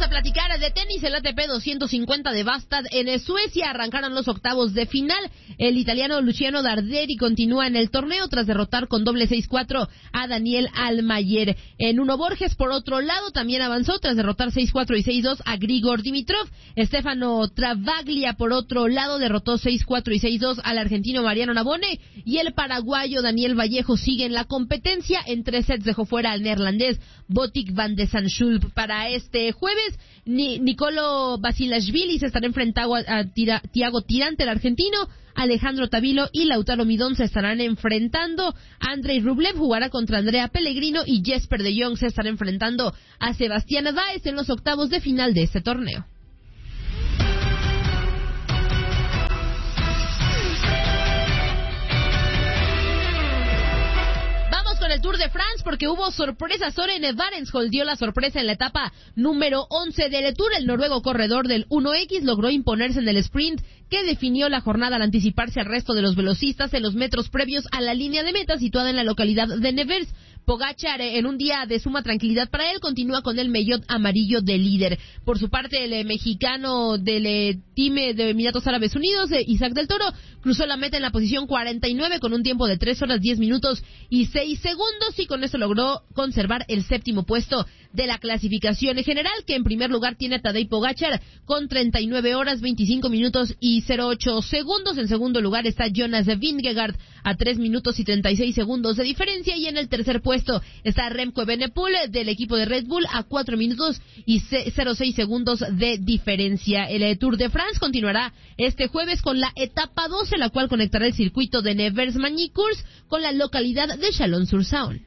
platicar de tenis. El A T P doscientos cincuenta de Bastad en Suecia arrancaron los octavos de final. El italiano Luciano Darderi continúa en el torneo tras derrotar con doble seis cuatro a Daniel Almayer. En Uno Borges, por otro lado, también avanzó tras derrotar seis cuatro y seis dos a Grigor Dimitrov. Stefano Travaglia, por otro lado, derrotó seis cuatro y seis dos al argentino Mariano Navone. Y el paraguayo Daniel Vallejo sigue en la competencia. En tres sets dejó fuera al neerlandés Botic van de Zandschulp. Para este jueves, Ni Nicolo Basilashvili se estará enfrentando a, a Tira Tiago Tirante, el argentino. Alejandro Tavilo y Lautaro Midón se estarán enfrentando. Andrei Rublev jugará contra Andrea Pellegrino y Jesper de Jong se estará enfrentando a Sebastián Báez en los octavos de final de este torneo. Con el Tour de France, porque hubo sorpresa. Søren Varensholt dio la sorpresa en la etapa número once del Tour. El noruego corredor del uno equis logró imponerse en el sprint que definió la jornada al anticiparse al resto de los velocistas en los metros previos a la línea de meta situada en la localidad de Nevers. Pogačar, en un día de suma tranquilidad para él, continúa con el maillot amarillo de líder. Por su parte, el eh, mexicano del eh, Team de Emiratos Árabes Unidos, eh, Isaac del Toro, cruzó la meta en la posición cuarenta y nueve con un tiempo de tres horas diez minutos y seis segundos, y con eso logró conservar el séptimo puesto de la clasificación general, que en primer lugar tiene a Tadej Pogačar con treinta y nueve horas veinticinco minutos y cero ocho segundos. En segundo lugar está Jonas Vingegaard a tres minutos y treinta y seis segundos de diferencia, y en el tercer puesto está Remco Evenepoel del equipo de Red Bull a cuatro minutos y cero seis segundos de diferencia. El Tour de France continuará este jueves con la etapa doce, la cual conectará el circuito de Nevers-Magny-Cours con la localidad de Chalon-sur-Saône.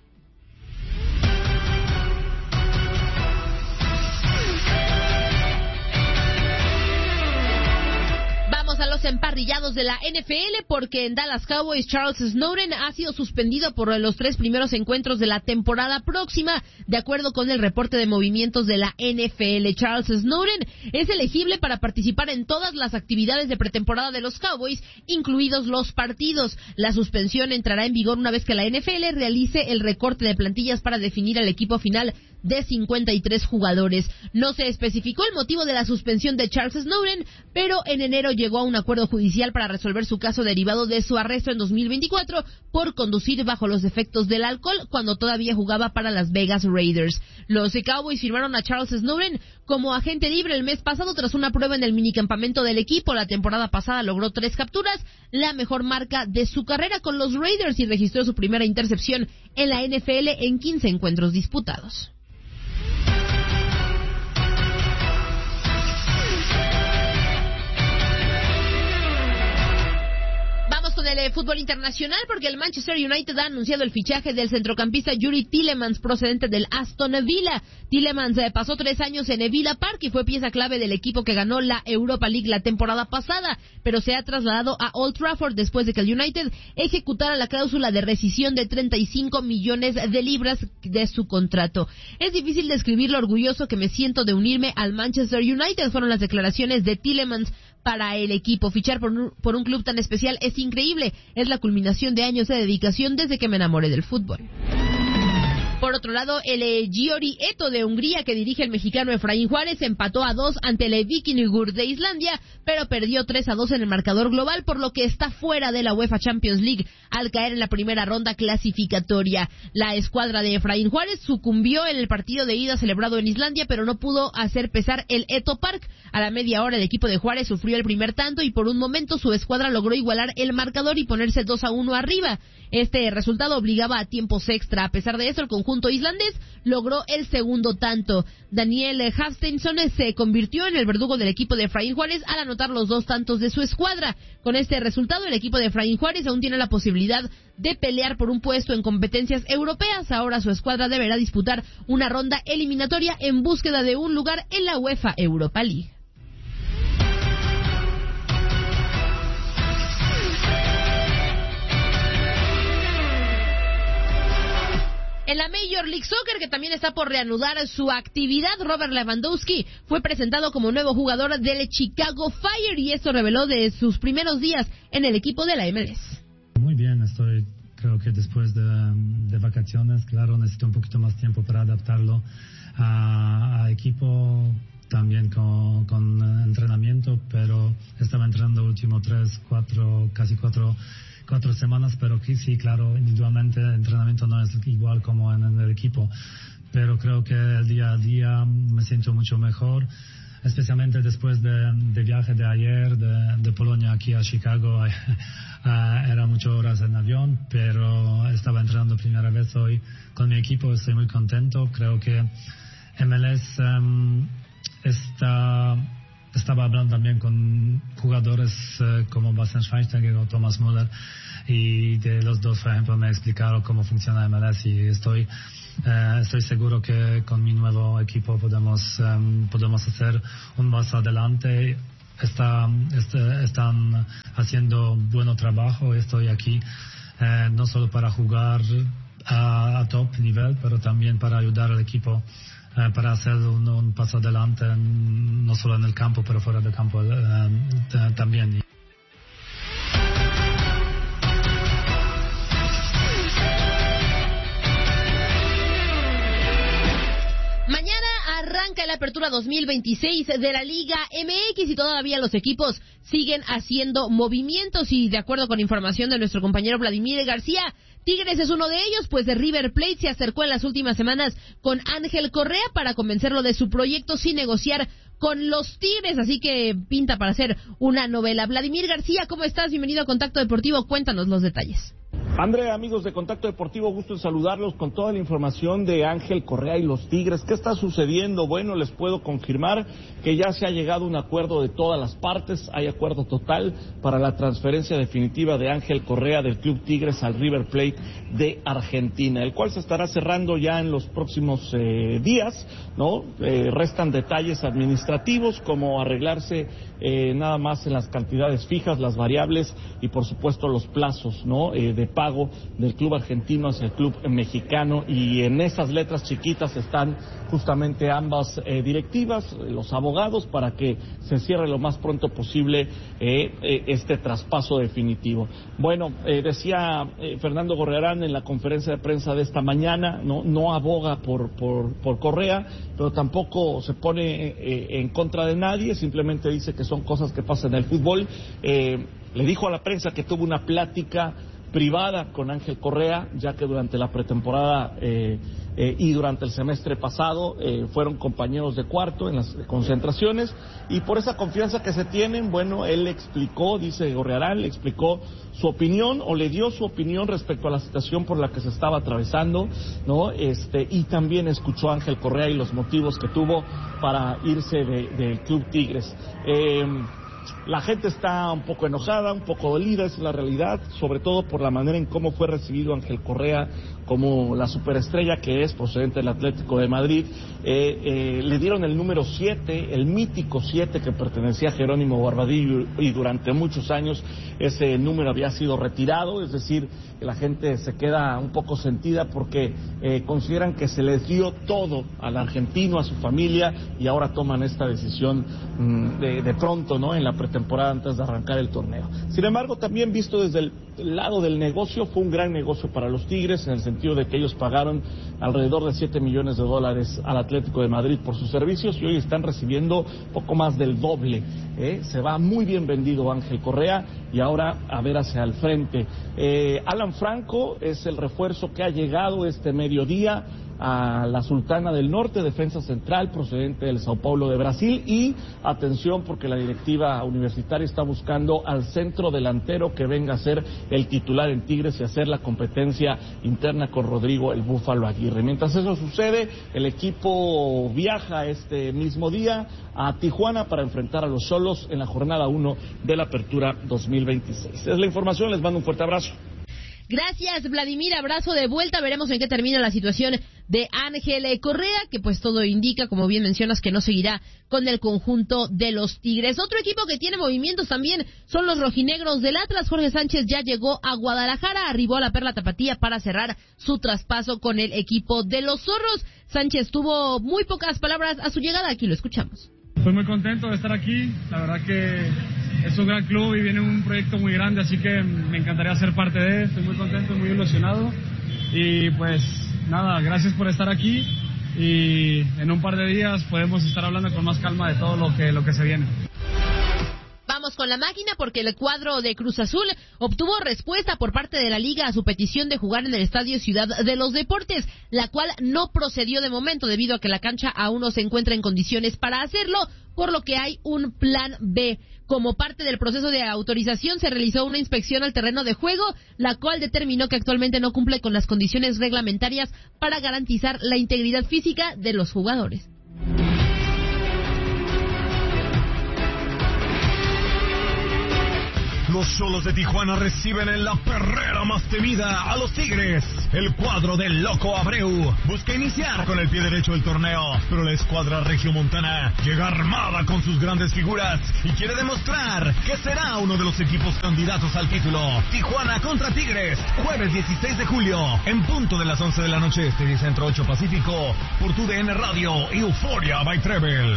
A los emparrillados de la N F L, porque en Dallas Cowboys Charles Snowden ha sido suspendido por los tres primeros encuentros de la temporada próxima, de acuerdo con el reporte de movimientos de la N F L. Charles Snowden es elegible para participar en todas las actividades de pretemporada de los Cowboys, incluidos los partidos. La suspensión entrará en vigor una vez que la N F L realice el recorte de plantillas para definir al equipo final de cincuenta y tres jugadores. No se especificó el motivo de la suspensión de Charles Snowden, pero en enero llegó a un acuerdo judicial para resolver su caso derivado de su arresto en dos mil veinticuatro por conducir bajo los efectos del alcohol cuando todavía jugaba para las Vegas Raiders. Los Cowboys firmaron a Charles Snowden como agente libre el mes pasado tras una prueba en el minicampamento del equipo. La temporada pasada logró tres capturas, la mejor marca de su carrera con los Raiders, y registró su primera intercepción en la N F L en quince encuentros disputados. Con el fútbol internacional, porque el Manchester United ha anunciado el fichaje del centrocampista Yuri Tielemans, procedente del Aston Villa. Tielemans eh, pasó tres años en Villa Park y fue pieza clave del equipo que ganó la Europa League la temporada pasada, pero se ha trasladado a Old Trafford después de que el United ejecutara la cláusula de rescisión de treinta y cinco millones de libras de su contrato. Es difícil describir lo orgulloso que me siento de unirme al Manchester United, fueron las declaraciones de Tielemans para el equipo. Fichar por un, por un club tan especial es increíble. Es la culminación de años de dedicación desde que me enamoré del fútbol. Por otro lado, el eh, Giori Eto de Hungría, que dirige el mexicano Efraín Juárez, empató a dos ante el Víkingur de Islandia, pero perdió tres a dos en el marcador global, por lo que está fuera de la UEFA Champions League al caer en la primera ronda clasificatoria. La escuadra de Efraín Juárez sucumbió en el partido de ida celebrado en Islandia, pero no pudo hacer pesar el Eto Park. A la media hora el equipo de Juárez sufrió el primer tanto y por un momento su escuadra logró igualar el marcador y ponerse dos a uno arriba. Este resultado obligaba a tiempos extra. A pesar de eso, el conjunto islandés logró el segundo tanto. Daniel Hafsteinsson se convirtió en el verdugo del equipo de Efraín Juárez al anotar los dos tantos de su escuadra. Con este resultado, el equipo de Efraín Juárez aún tiene la posibilidad de pelear por un puesto en competencias europeas. Ahora su escuadra deberá disputar una ronda eliminatoria en búsqueda de un lugar en la UEFA Europa League. En la Major League Soccer, que también está por reanudar su actividad, Robert Lewandowski fue presentado como nuevo jugador del Chicago Fire y esto reveló de sus primeros días en el equipo de la M L S. Muy bien, estoy, creo que después de, de vacaciones, claro, necesito un poquito más tiempo para adaptarlo a, a equipo también con, con entrenamiento, pero estaba entrenando último tres, cuatro, casi cuatro, cuatro semanas, pero que sí, claro, individualmente el entrenamiento no es igual como en, en el equipo, pero creo que el día a día me siento mucho mejor, especialmente después de, de viaje de ayer de, de Polonia aquí a Chicago. uh, era muchas horas en avión, pero estaba entrenando primera vez hoy con mi equipo, estoy muy contento. Creo que M L S um, está, estaba hablando también con jugadores uh, como Bastian Schweinsteiger o Thomas Müller, y de los dos, por ejemplo, me explicaron cómo funciona M L S, y estoy Uh, estoy seguro que con mi nuevo equipo podemos um, podemos hacer un paso adelante. Está, está, están haciendo buen trabajo. Estoy aquí uh, no solo para jugar a, a top nivel, pero también para ayudar al equipo uh, para hacer un, un paso adelante, no solo en el campo, pero fuera del campo uh, también. Arranca la apertura dos mil veintiséis de la Liga M X y todavía los equipos siguen haciendo movimientos, y de acuerdo con información de nuestro compañero Vladimir García, Tigres es uno de ellos, pues de River Plate se acercó en las últimas semanas con Ángel Correa para convencerlo de su proyecto sin negociar con los Tigres, así que pinta para hacer una novela. Vladimir García, ¿cómo estás? Bienvenido a Contacto Deportivo, cuéntanos los detalles. André, amigos de Contacto Deportivo, gusto en saludarlos con toda la información de Ángel Correa y los Tigres. ¿Qué está sucediendo? Bueno, les puedo confirmar que ya se ha llegado a un acuerdo de todas las partes, hay acuerdo total para la transferencia definitiva de Ángel Correa del Club Tigres al River Plate de Argentina, el cual se estará cerrando ya en los próximos eh, días, ¿no? Eh, restan detalles administrativos como arreglarse eh, nada más en las cantidades fijas, las variables y por supuesto los plazos, ¿no? Eh, de pago del club argentino hacia el club mexicano, y en esas letras chiquitas están justamente ambas eh, directivas, los abogados, para que se cierre lo más pronto posible eh, eh, este traspaso definitivo. Bueno, eh, decía eh, Fernando Gorriarán en la conferencia de prensa de esta mañana, no, no aboga por, por, por Correa, pero tampoco se pone eh, en contra de nadie, simplemente dice que son cosas que pasan en el fútbol. Eh, le dijo a la prensa que tuvo una plática privada con Ángel Correa, ya que durante la pretemporada eh, eh, y durante el semestre pasado eh, fueron compañeros de cuarto en las concentraciones, y por esa confianza que se tienen, bueno, él le explicó, dice Gorriarán, le explicó su opinión, o le dio su opinión respecto a la situación por la que se estaba atravesando, ¿no? Este, y también escuchó a Ángel Correa y los motivos que tuvo para irse de, del Club Tigres. Eh, La gente está un poco enojada, un poco dolida, es la realidad, sobre todo por la manera en cómo fue recibido Ángel Correa como la superestrella que es, procedente del Atlético de Madrid. Eh, eh, le dieron el número siete, el mítico siete que pertenecía a Jerónimo Barbadillo, y durante muchos años ese número había sido retirado, es decir, que la gente se queda un poco sentida porque eh, consideran que se les dio todo al argentino, a su familia, y ahora toman esta decisión mmm, de, de pronto, ¿no?, en la pretemporada antes de arrancar el torneo. Sin embargo, también visto desde el lado del negocio, fue un gran negocio para los Tigres, en el sentido de que ellos pagaron alrededor de siete millones de dólares al Atlético de Madrid por sus servicios, y hoy están recibiendo poco más del doble. ¿eh? Se va muy bien vendido Ángel Correa, y ahora a ver hacia el frente. Eh, Alan Franco es el refuerzo que ha llegado este mediodía a la Sultana del Norte, defensa central procedente del Sao Paulo de Brasil, y atención porque la directiva universitaria está buscando al centro delantero que venga a ser el titular en Tigres y hacer la competencia interna con Rodrigo el Búfalo Aguirre. Mientras eso sucede, el equipo viaja este mismo día a Tijuana para enfrentar a los Xolos en la jornada uno de la Apertura dos mil veintiséis. Es la información, les mando un fuerte abrazo. Gracias, Vladimir, abrazo de vuelta. Veremos en qué termina la situación de Ángel Correa, que pues todo indica, como bien mencionas, que no seguirá con el conjunto de los Tigres. Otro equipo que tiene movimientos también son los rojinegros del Atlas. Jorge Sánchez ya llegó a Guadalajara, arribó a la Perla Tapatía para cerrar su traspaso con el equipo de los Zorros. Sánchez tuvo muy pocas palabras a su llegada, aquí lo escuchamos. Estoy muy contento de estar aquí, la verdad que es un gran club y viene un proyecto muy grande, así que me encantaría ser parte de él. Estoy muy contento, muy ilusionado, y pues nada, gracias por estar aquí, y en un par de días podemos estar hablando con más calma de todo lo que, lo que se viene. Vamos con la máquina porque el cuadro de Cruz Azul obtuvo respuesta por parte de la Liga a su petición de jugar en el Estadio Ciudad de los Deportes, la cual no procedió de momento debido a que la cancha aún no se encuentra en condiciones para hacerlo, por lo que hay un plan B. Como parte del proceso de autorización se realizó una inspección al terreno de juego, la cual determinó que actualmente no cumple con las condiciones reglamentarias para garantizar la integridad física de los jugadores. Los Xolos de Tijuana reciben en la perrera más temida a los Tigres. El cuadro del Loco Abreu busca iniciar con el pie derecho el torneo, pero la escuadra regiomontana llega armada con sus grandes figuras y quiere demostrar que será uno de los equipos candidatos al título. Tijuana contra Tigres, jueves dieciséis de julio, en punto de las once de la noche, este y Centro ocho Pacífico, por tu D N Radio y Euphoria by Treble.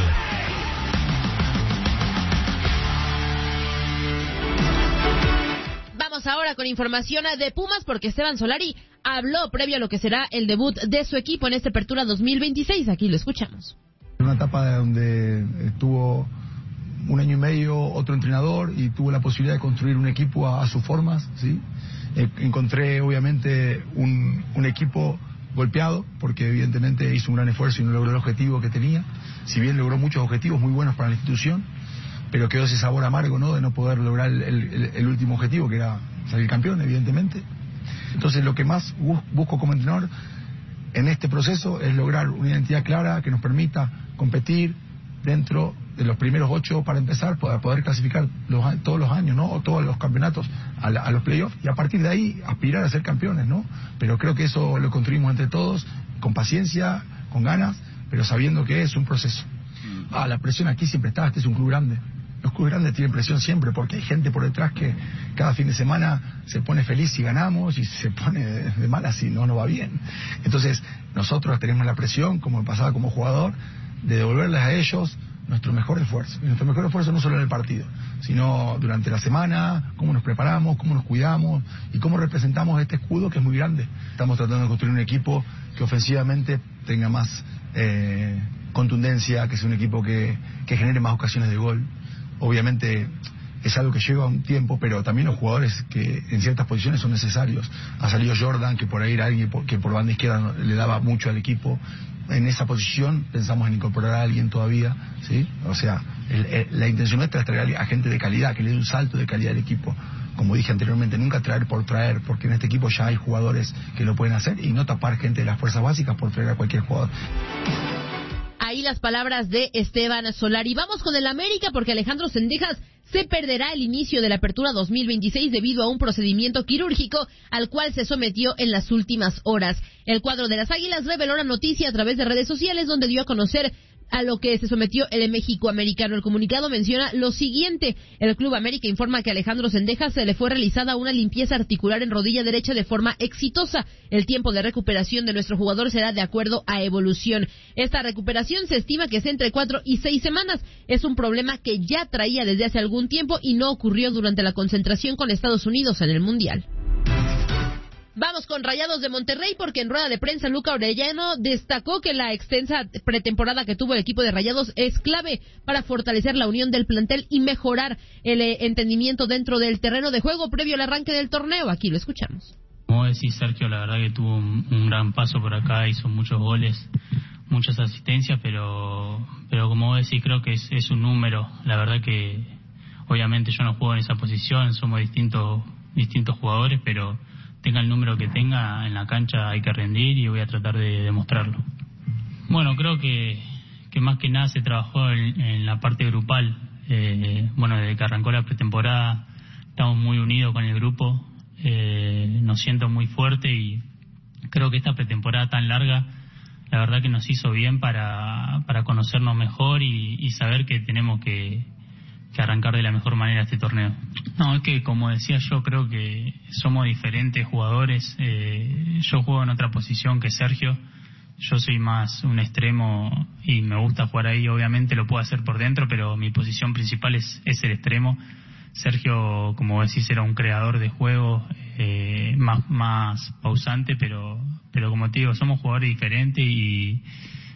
Vamos ahora con información de Pumas porque Esteban Solari habló previo a lo que será el debut de su equipo en esta apertura dos mil veintiséis. Aquí lo escuchamos. Una etapa donde estuvo un año y medio otro entrenador y tuvo la posibilidad de construir un equipo a, a sus formas, ¿sí? Eh, encontré obviamente un, un equipo golpeado porque evidentemente hizo un gran esfuerzo y no logró el objetivo que tenía. Si bien logró muchos objetivos muy buenos para la institución, pero quedó ese sabor amargo, ¿no?, de no poder lograr el, el, el último objetivo, que era salir campeón, evidentemente. Entonces, lo que más bus busco como entrenador en este proceso es lograr una identidad clara que nos permita competir dentro de los primeros ocho para empezar, para poder clasificar los, todos los años, ¿no?, o todos los campeonatos a, la, a los playoffs, y a partir de ahí aspirar a ser campeones, ¿no? Pero creo que eso lo construimos entre todos, con paciencia, con ganas, pero sabiendo que es un proceso. Ah, la presión aquí siempre está, este es un club grande. Los clubes grandes tienen presión siempre porque hay gente por detrás que cada fin de semana se pone feliz si ganamos y se pone de mala si no nos va bien. Entonces, nosotros tenemos la presión, como pasaba como jugador, de devolverles a ellos nuestro mejor esfuerzo. Y nuestro mejor esfuerzo no solo en el partido, sino durante la semana, cómo nos preparamos, cómo nos cuidamos y cómo representamos este escudo que es muy grande. Estamos tratando de construir un equipo que ofensivamente tenga más eh, contundencia, que sea un equipo que, que genere más ocasiones de gol. Obviamente es algo que lleva un tiempo, pero también los jugadores que en ciertas posiciones son necesarios. Ha salido Jordan, que por ahí era alguien que por banda izquierda le daba mucho al equipo. En esa posición pensamos en incorporar a alguien todavía, ¿sí? O sea, el, el, la intención nuestra es traer a gente de calidad, que le dé un salto de calidad al equipo. Como dije anteriormente, nunca traer por traer, porque en este equipo ya hay jugadores que lo pueden hacer, y no tapar gente de las fuerzas básicas por traer a cualquier jugador. Ahí las palabras de Esteban Solari. Vamos con el América porque Alejandro Cendejas se perderá el inicio de la apertura dos mil veintiséis debido a un procedimiento quirúrgico al cual se sometió en las últimas horas. El cuadro de las Águilas reveló la noticia a través de redes sociales donde dio a conocer a lo que se sometió el México americano. El comunicado menciona lo siguiente: el Club América informa que a Alejandro Cendejas se le fue realizada una limpieza articular en rodilla derecha de forma exitosa. El tiempo de recuperación de nuestro jugador será de acuerdo a evolución. Esta recuperación se estima que es entre cuatro y seis semanas. Es un problema que ya traía desde hace algún tiempo y no ocurrió durante la concentración con Estados Unidos en el Mundial. Vamos con Rayados de Monterrey porque en rueda de prensa Luca Orellano destacó que la extensa pretemporada que tuvo el equipo de Rayados es clave para fortalecer la unión del plantel y mejorar el eh, entendimiento dentro del terreno de juego previo al arranque del torneo. Aquí lo escuchamos. Como decís, Sergio, la verdad que tuvo un, un gran paso por acá, hizo muchos goles, muchas asistencias, pero pero como vos decís, creo que es, es un número. La verdad que obviamente yo no juego en esa posición, somos distintos distintos jugadores, pero tenga el número que tenga en la cancha hay que rendir y voy a tratar de demostrarlo. Bueno, creo que, que más que nada se trabajó en, en la parte grupal. Eh, bueno, desde que arrancó la pretemporada estamos muy unidos con el grupo, eh, nos siento muy fuerte y creo que esta pretemporada tan larga la verdad que nos hizo bien para, para conocernos mejor y, y saber que tenemos que que arrancar de la mejor manera este torneo. No, es que como decía yo, creo que somos diferentes jugadores. Eh, yo juego en otra posición que Sergio. Yo soy más un extremo y me gusta jugar ahí. Obviamente lo puedo hacer por dentro, pero mi posición principal es, es el extremo. Sergio, como decís, era un creador de juego, eh, más, más pausante, pero, pero como te digo, somos jugadores diferentes y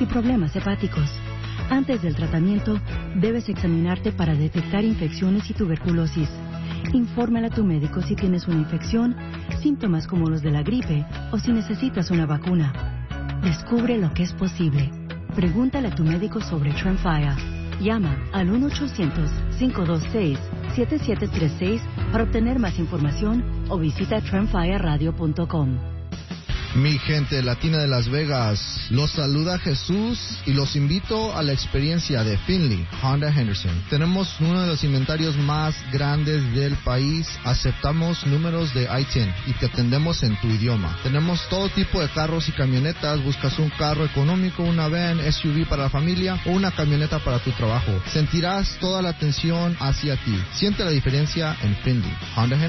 y problemas hepáticos. Antes del tratamiento, debes examinarte para detectar infecciones y tuberculosis. Infórmale a tu médico si tienes una infección, síntomas como los de la gripe o si necesitas una vacuna. Descubre lo que es posible. Pregúntale a tu médico sobre Tremfya. Llama al uno ochocientos, cinco dos seis, siete siete tres seis para obtener más información o visita tremfya radio punto com. Mi gente latina de Las Vegas, los saluda Jesús y los invito a la experiencia de Finley Honda Henderson. Tenemos uno de los inventarios más grandes del país, aceptamos números de I T I N y te atendemos en tu idioma. Tenemos todo tipo de carros y camionetas, buscas un carro económico, una van, S U V para la familia o una camioneta para tu trabajo. Sentirás toda la atención hacia ti. Siente la diferencia en Finley Honda Henderson.